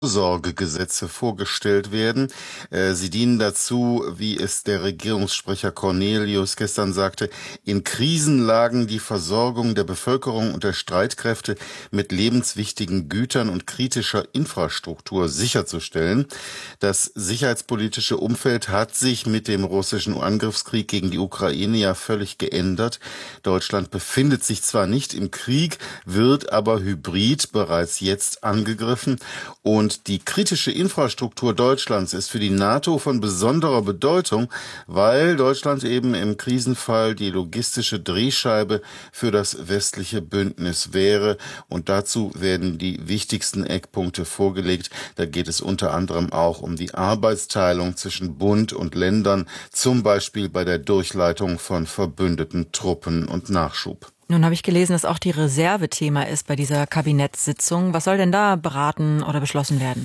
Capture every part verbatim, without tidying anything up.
Vorsorgegesetze vorgestellt werden. Äh, Sie dienen dazu, wie es der Regierungssprecher Cornelius gestern sagte, in Krisenlagen die Versorgung der Bevölkerung und der Streitkräfte mit lebenswichtigen Gütern und kritischer Infrastruktur sicherzustellen. Das sicherheitspolitische Umfeld hat sich mit dem russischen Angriffskrieg gegen die Ukraine ja völlig geändert. Deutschland befindet sich zwar nicht im Krieg, wird aber hybrid bereits jetzt angegriffen, und die kritische Infrastruktur Deutschlands ist für die NATO von besonderer Bedeutung, weil Deutschland eben im Krisenfall die logistische Drehscheibe für das westliche Bündnis wäre. Und dazu werden die wichtigsten Eckpunkte vorgelegt. Da geht es unter anderem auch um die Arbeitsteilung zwischen Bund und Ländern, zum Beispiel bei der Durchleitung von verbündeten Truppen und Nachschub. Nun habe ich gelesen, dass auch die Reserve Thema ist bei dieser Kabinettssitzung. Was soll denn da beraten oder beschlossen werden?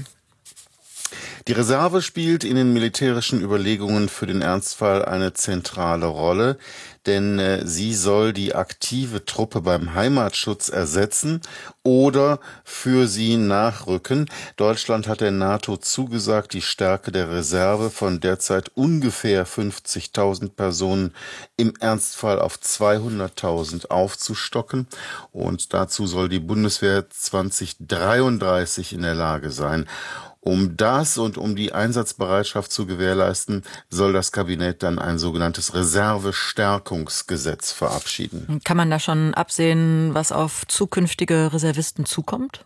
Die Reserve spielt in den militärischen Überlegungen für den Ernstfall eine zentrale Rolle, denn äh, sie soll die aktive Truppe beim Heimatschutz ersetzen oder für sie nachrücken. Deutschland hat der NATO zugesagt, die Stärke der Reserve von derzeit ungefähr fünfzigtausend Personen im Ernstfall auf zweihunderttausend aufzustocken. Und dazu soll die Bundeswehr zweitausenddreiunddreißig in der Lage sein. Um das und um die Einsatzbereitschaft zu gewährleisten, soll das Kabinett dann ein sogenanntes Reservestärkungsgesetz verabschieden. Kann man da schon absehen, was auf zukünftige Reservisten zukommt?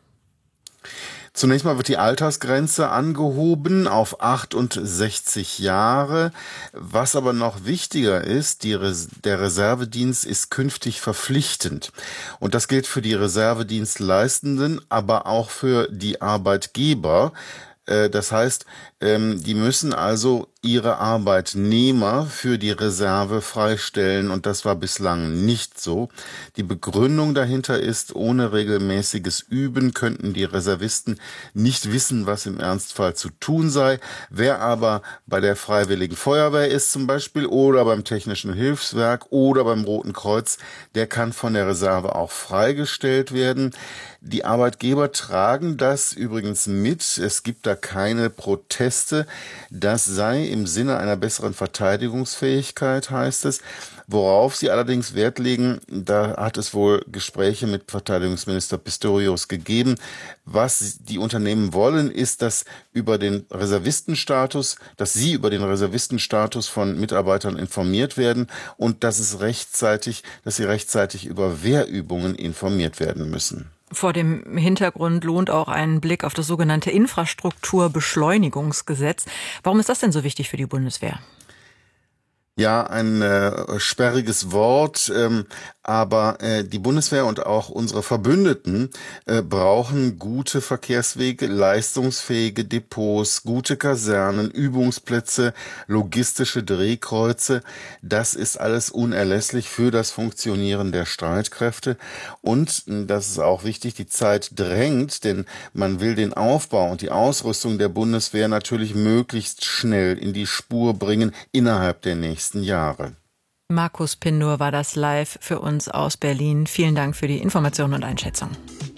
Zunächst mal wird die Altersgrenze angehoben auf achtundsechzig Jahre. Was aber noch wichtiger ist, die Res- der Reservedienst ist künftig verpflichtend. Und das gilt für die Reservedienstleistenden, aber auch für die Arbeitgeber. Äh, Das heißt, ähm, die müssen also ihre Arbeitnehmer für die Reserve freistellen, und das war bislang nicht so. Die Begründung dahinter ist, ohne regelmäßiges Üben könnten die Reservisten nicht wissen, was im Ernstfall zu tun sei. Wer aber bei der Freiwilligen Feuerwehr ist zum Beispiel oder beim Technischen Hilfswerk oder beim Roten Kreuz, der kann von der Reserve auch freigestellt werden. Die Arbeitgeber tragen das übrigens mit. Es gibt da keine Proteste. Das sei im Sinne einer besseren Verteidigungsfähigkeit, heißt es. Worauf sie allerdings Wert legen, da hat es wohl Gespräche mit Verteidigungsminister Pistorius gegeben. Was die Unternehmen wollen, ist, dass über den Reservistenstatus, dass sie über den Reservistenstatus von Mitarbeitern informiert werden und dass es rechtzeitig, dass sie rechtzeitig über Wehrübungen informiert werden müssen. Vor dem Hintergrund lohnt auch ein Blick auf das sogenannte Infrastrukturbeschleunigungsgesetz. Warum ist das denn so wichtig für die Bundeswehr? Ja, ein äh, sperriges Wort, ähm, aber äh, die Bundeswehr und auch unsere Verbündeten äh, brauchen gute Verkehrswege, leistungsfähige Depots, gute Kasernen, Übungsplätze, logistische Drehkreuze. Das ist alles unerlässlich für das Funktionieren der Streitkräfte. Und, äh, das ist auch wichtig, die Zeit drängt, denn man will den Aufbau und die Ausrüstung der Bundeswehr natürlich möglichst schnell in die Spur bringen innerhalb der nächsten Jahre. Markus Pindur war das live für uns aus Berlin. Vielen Dank für die Informationen und Einschätzung.